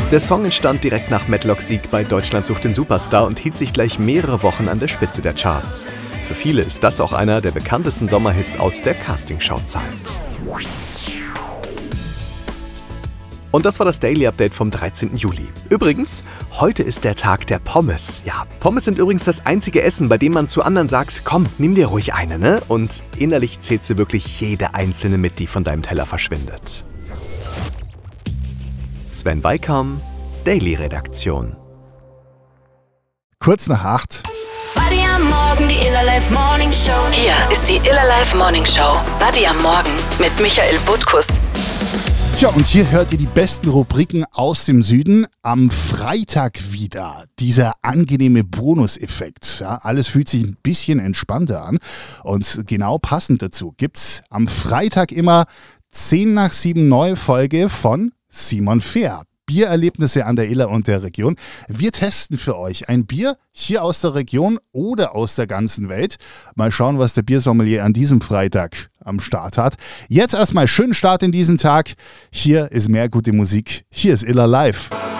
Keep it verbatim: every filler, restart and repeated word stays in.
Der Song entstand direkt nach Matlocks Sieg bei Deutschland sucht den Superstar und hielt sich gleich mehrere Wochen an der Spitze der Charts. Für viele ist das auch einer der bekanntesten Sommerhits aus der Castingshow-Zeit. Und das war das Daily Update vom dreizehnten Juli. Übrigens, heute ist der Tag der Pommes. Ja, Pommes sind übrigens das einzige Essen, bei dem man zu anderen sagt, komm, nimm dir ruhig eine, ne? Und innerlich zählst du wirklich jede einzelne mit, die von deinem Teller verschwindet. Sven Weikam, Daily-Redaktion. Kurz nach acht. Buddy am Morgen, die Iller Life Morning Show. Hier ist die Iller Life Morning Show. Buddy am Morgen mit Michael Butkus. Ja, und hier hört ihr die besten Rubriken aus dem Süden. Am Freitag wieder dieser angenehme Bonuseffekt. Ja, alles fühlt sich ein bisschen entspannter an. Und genau passend dazu gibt's am Freitag immer zehn nach sieben neue Folge von Simon Fehr. Biererlebnisse an der Iller und der Region. Wir testen für euch ein Bier hier aus der Region oder aus der ganzen Welt. Mal schauen, was der Biersommelier an diesem Freitag am Start hat. Jetzt erstmal schönen Start in diesen Tag. Hier ist mehr gute Musik. Hier ist Iller Live.